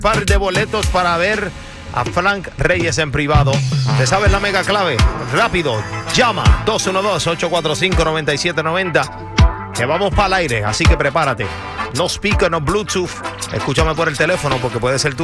par de boletos para ver a Frank Reyes en privado. ¿Te sabes la mega clave? Rápido, llama 212-845-9790. Que vamos para el aire, así que prepárate. No speaker, no Bluetooth. Escúchame por el teléfono porque puede ser tu